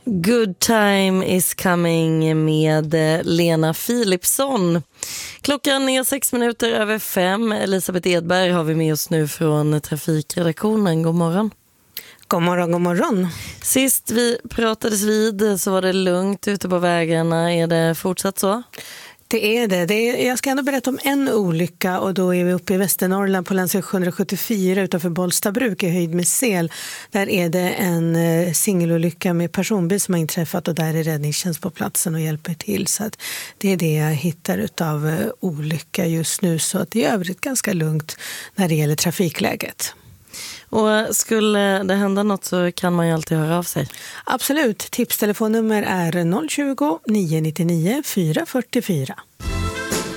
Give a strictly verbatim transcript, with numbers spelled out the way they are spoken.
Good time is coming med Lena Philipsson. Klockan är sex minuter över fem. Elisabeth Edberg har vi med oss nu från trafikredaktionen. God morgon. God morgon, god morgon. Sist vi pratades vid så var det lugnt ute på vägarna. Är det fortsatt så? Det är det. det är, jag ska ändå berätta om en olycka och då är vi uppe i Västernorrland på länsväg sjuhundrasjuttiofyra utanför Bollstabruk i höjd med Sel. Där är det en eh, singelolycka med personbil som har inträffat och där är räddningstjänst på platsen och hjälper till. Så att det är det jag hittar utav eh, olycka just nu, så att det är övrigt ganska lugnt när det gäller trafikläget. Och skulle det hända något så kan man ju alltid höra av sig. Absolut. Tipstelefonnummer är noll tjugo, nio nio nio, fyra fyra fyra.